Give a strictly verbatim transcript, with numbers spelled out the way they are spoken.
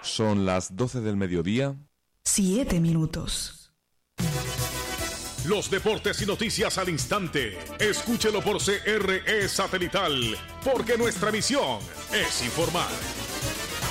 Son las doce del mediodía. Siete minutos. Los deportes y noticias al instante. Escúchelo por C R E Satelital, porque nuestra misión es informar.